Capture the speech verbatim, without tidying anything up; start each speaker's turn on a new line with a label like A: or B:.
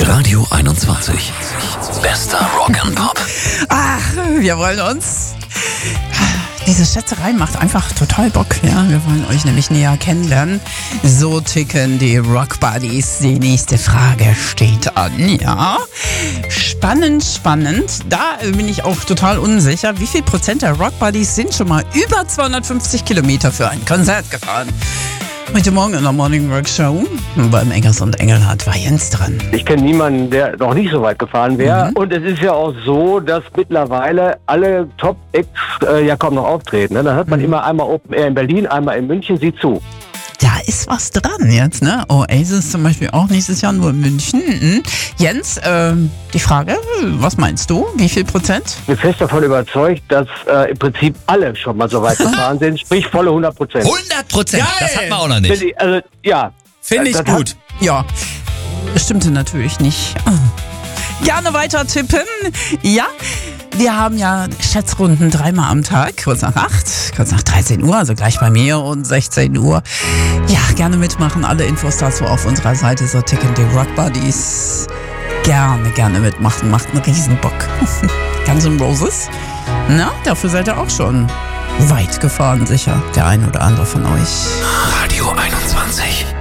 A: Radio einundzwanzig. Bester Rock and Pop.
B: Ach, wir wollen uns... Diese Schätzerei macht einfach total Bock, ja. Wir wollen euch nämlich näher kennenlernen. So ticken die Rock Buddies. Die nächste Frage steht an, ja. Spannend, spannend. Da bin ich auch total unsicher. Wie viel Prozent der Rock Buddies sind schon mal über zweihundertfünfzig Kilometer für ein Konzert gefahren? Heute Morgen in der Morning Rock Show beim Eggers und Engelhardt war Jens dran.
C: Ich kenne niemanden, der noch nicht so weit gefahren wäre. Mhm. Und es ist ja auch so, dass mittlerweile alle Top-Acts äh, ja kaum noch auftreten. Ne? Da hört man mhm. immer einmal Open Air in Berlin, einmal in München, sieh zu.
B: Da ist was dran jetzt, ne? Oasis zum Beispiel auch nächstes Jahr nur in München. Mhm. Jens, äh, die Frage, was meinst du? Wie viel Prozent?
C: Ich bin fest davon überzeugt, dass äh, im Prinzip alle schon mal so weit gefahren sind, sprich volle hundert Prozent.
A: hundert Prozent? Das hat man auch noch nicht.
C: Ich, also, ja.
A: Finde ich gut.
B: Hat, ja, das stimmte natürlich nicht. Gerne weiter tippen. Ja, wir haben ja Schätzrunden dreimal am Tag, kurz nach acht, kurz nach dreizehn Uhr, also gleich bei mir und sechzehn Uhr. Ja, gerne mitmachen. Alle Infos dazu auf unserer Seite, so ticken die Rock Buddies. Gerne, gerne mitmachen. Macht einen riesen Bock. Guns N' Roses? Na, dafür seid ihr auch schon weit gefahren, sicher. Der ein oder andere von euch.
A: Radio einundzwanzig.